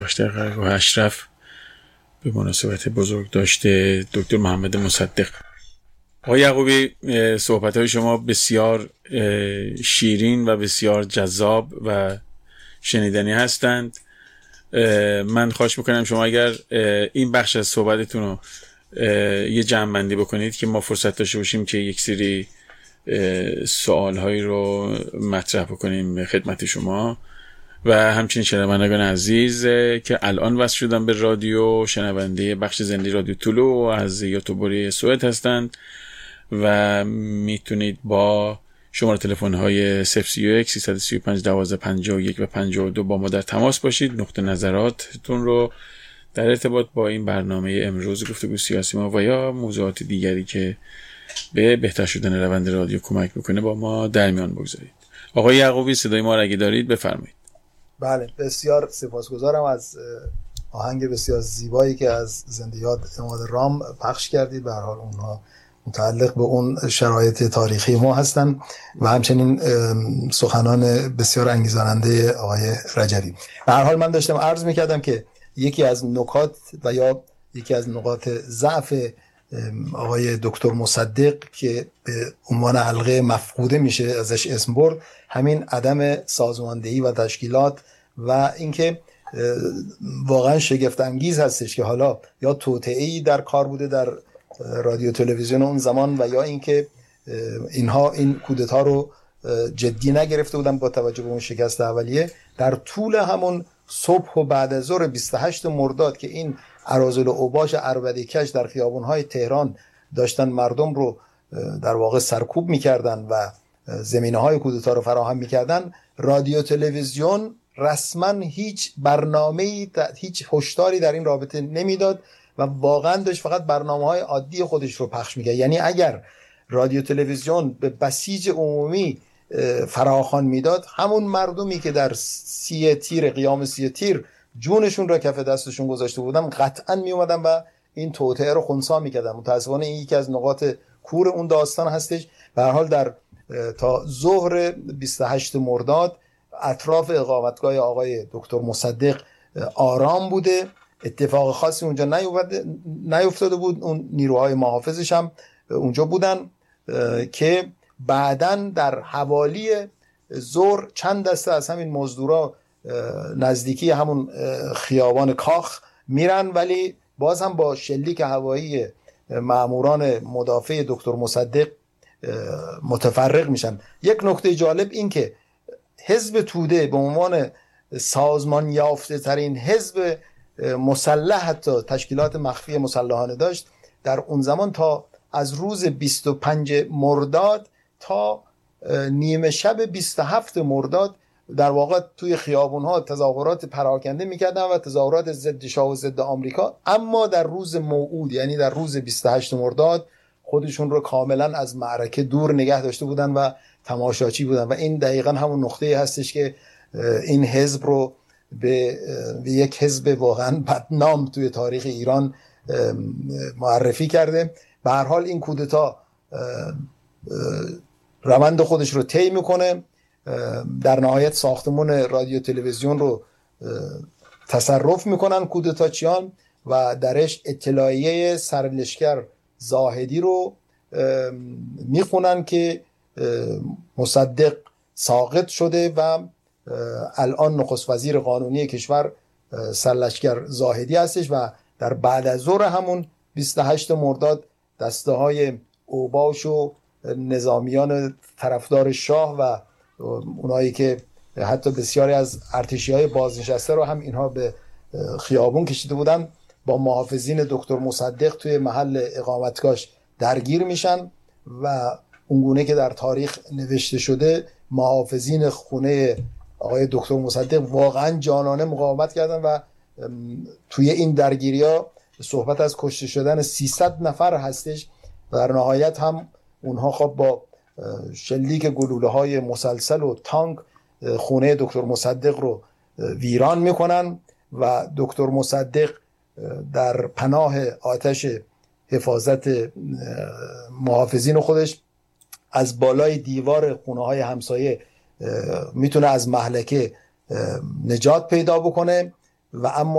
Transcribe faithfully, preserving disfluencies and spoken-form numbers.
داشته قرگاه اشرف به مناسبت بزرگ داشته دکتر محمد مصدق. آقای یعقوبی، صحبت‌های شما بسیار شیرین و بسیار جذاب و شنیدنی هستند. من خواهش میکنم شما اگر این بخش از صحبتتون رو یه جمع‌بندی بکنید که ما فرصت داشته باشیم که یک سری سوال‌هایی رو مطرح بکنیم خدمت شما و همچنین شنوندگان عزیز که الان وصل شدن به رادیو، شنونده بخش زنده رادیو طلوع از یوتیوبری سوئد هستند و میتونید با شماره تلفن های صفر سی و یک سیصد و سی و پنج دوازده پنجاه و یک و پنجاه و دو با ما در تماس باشید. نقطه نظراتتون رو در ارتباط با این برنامه امروز گفتگو سیاسی ما و یا موضوعات دیگری که به بهتر شدن روند رادیو کمک میکنه با ما در میان بگذارید. آقای یعقوبی، صدای ما را اگه دارید بفرمایید. بله، بسیار سپاسگزارم از آهنگ بسیار زیبایی که از زنده یاد اماد رام پخش کردید. به هر حال اونها متعلق به اون شرایط تاریخی ما هستن و همچنین سخنان بسیار انگیزاننده آقای رجبی. به هر حال من داشتم عرض میکردم که یکی از نکات و یا یکی از نقاط ضعف آقای دکتر مصدق که به عنوان حلقه مفقوده میشه ازش اسم برد، همین عدم سازماندهی و تشکیلات و اینکه واقعا شگفت انگیز هستش که حالا یا توطئه‌ای در کار بوده در رادیو تلویزیون اون زمان و یا اینکه اینها این کودتا رو جدی نگرفته بودن با توجه به اون شکست اولیه. در طول همون صبح و بعد از ظهر بیست و هشت مرداد که این اراذل و اوباش عربده‌کش در خیابان‌های تهران داشتن مردم رو در واقع سرکوب می‌کردن و زمینه‌های کودتا رو فراهم می‌کردن، رادیو تلویزیون رسما هیچ برنامه‌ای، هیچ هشداری در این رابطه نمیداد و واقعا داشت فقط برنامه‌های عادی خودش رو پخش می‌کرد. یعنی اگر رادیو تلویزیون به بسیج عمومی فراخوان میداد، همون مردمی که در سی تیر قیام سی تیر جونشون را کف دستشون گذاشته بودن قطعا می اومدن و این توطئه رو خنثی میکردن. متاسفانه این یکی از نقاط کور اون داستان هستش. به هر حال در تا ظهر بیست و هشت مرداد اطراف اقامتگاه آقای دکتر مصدق آرام بوده، اتفاق خاصی اونجا نیفتاده بود. اون نیروهای محافظش هم اونجا بودن که بعداً در حوالی ظهر چند دسته از همین مزدورا نزدیکی همون خیابان کاخ میرن، ولی باز هم با شلیک هوایی ماموران مدافع دکتر مصدق متفرق میشن. یک نکته جالب این که حزب توده به عنوان سازمان یافته ترین حزب مسلح حتی تشکیلات مخفی مسلحانه داشت، در اون زمان تا از روز بیست و پنج مرداد تا نیمه شب بیست و هفت مرداد در واقع توی خیابون‌ها تظاهرات پراکنده می‌کردن و تظاهرات ضد شاه و ضد آمریکا، اما در روز موعود یعنی در روز بیست و هشت مرداد خودشون رو کاملا از معرکه دور نگه داشته بودن و تماشاچی بودن و این دقیقاً همون نقطه‌ای هستش که این حزب رو به یک حزب واقعاً بدنام توی تاریخ ایران معرفی کرده. به هر حال این کودتا روند خودش رو طی میکنه، در نهایت ساختمان رادیو تلویزیون رو تصرف میکنن کودتاچیان و درش اطلاعیه سرلشکر زاهدی رو میخونن که مصدق ساقط شده و الان نخست وزیر قانونی کشور سرلشکر زاهدی هستش و در بعد از ظهر همون بیست و هشت مرداد دسته های اوباش و نظامیان طرفدار شاه و اونایی که حتی بسیاری از ارتشی های بازنشسته رو هم اینها به خیابون کشیده بودن با محافظین دکتر مصدق توی محل اقامتگاهش درگیر میشن و اونگونه که در تاریخ نوشته شده محافظین خونه آقای دکتر مصدق واقعا جانانه مقاومت کردن و توی این درگیری ها صحبت از کشته شدن سیصد نفر هستش. در نهایت هم اونها خب با شلیک گلوله های مسلسل و تانک خونه دکتر مصدق رو ویران میکنن و دکتر مصدق در پناه آتش حفاظت محافظین خودش از بالای دیوار خونه های همسایه میتونه از مهلکه نجات پیدا بکنه و اما